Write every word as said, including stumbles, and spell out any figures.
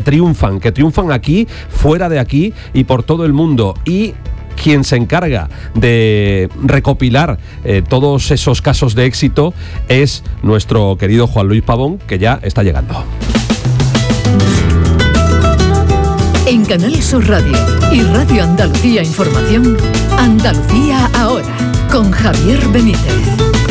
triunfan, que triunfan aquí, fuera de aquí y por todo el mundo. Y quien se encarga de recopilar eh, todos esos casos de éxito es nuestro querido Juan Luis Pavón, que ya está llegando. En Canal Sur Radio y Radio Andalucía Información, Andalucía Ahora, con Javier Benítez.